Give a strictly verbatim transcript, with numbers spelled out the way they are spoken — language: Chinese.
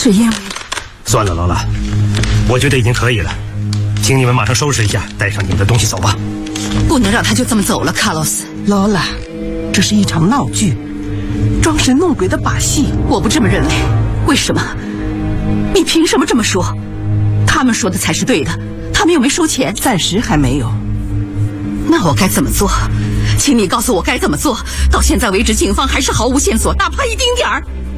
是因为…… 算了，劳拉，我觉得已经可以了，请你们马上收拾一下，带上你们的东西走吧。 不能让他就这么走了，卡洛斯。 劳拉，这是一场闹剧，装神弄鬼的把戏。 我不这么认为。为什么？你凭什么这么说？他们说的才是对的，他们又没收钱。 暂时还没有。 那我该怎么做？请你告诉我该怎么做。到现在为止，警方还是毫无线索，哪怕一丁点儿。